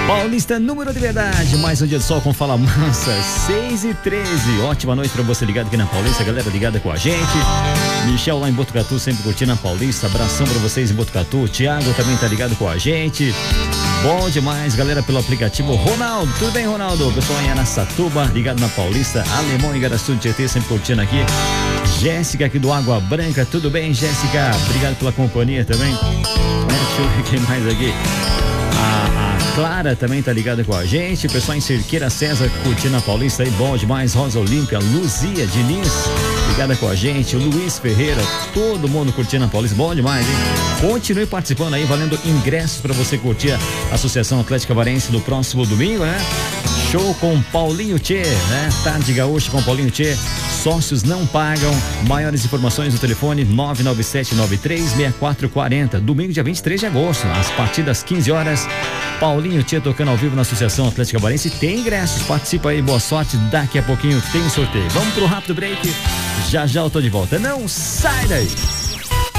Paulista, número de verdade, mais um dia de sol com Fala Mansa, 6h13. Ótima noite pra você ligado aqui na Paulista, galera ligada com a gente. Michel lá em Botucatu, sempre curtindo a Paulista. Abração pra vocês em Botucatu. Thiago também tá ligado com a gente. Bom demais, galera, pelo aplicativo. Ronaldo, tudo bem, Ronaldo? Pessoal em Araçatuba, ligado na Paulista. Alemão em Garaçu de Tietê, sempre curtindo aqui. Jéssica aqui do Água Branca, tudo bem, Jéssica? Obrigado pela companhia também. Deixa eu ver quem mais aqui. A Clara também tá ligada com a gente. Pessoal em Cerqueira César curtindo a Paulista aí, bom demais. Rosa Olímpia, Luzia Diniz ligada com a gente. O Luiz Ferreira, todo mundo curtindo a Paulista, bom demais, hein? Continue participando aí, valendo ingressos para você curtir a Associação Atlética Varense no próximo domingo, né? Show com Paulinho Tchê, né? Tarde Gaúcha com Paulinho Tchê. Sócios não pagam. Maiores informações no telefone 997936440. Domingo, dia 23 de agosto, às partir das 15 horas. Paulinho Tchê tocando ao vivo na Associação Atlética Varense. Tem ingressos, participa aí, boa sorte. Daqui a pouquinho tem um sorteio. Vamos pro rápido break. Já já eu tô de volta. Não sai daí!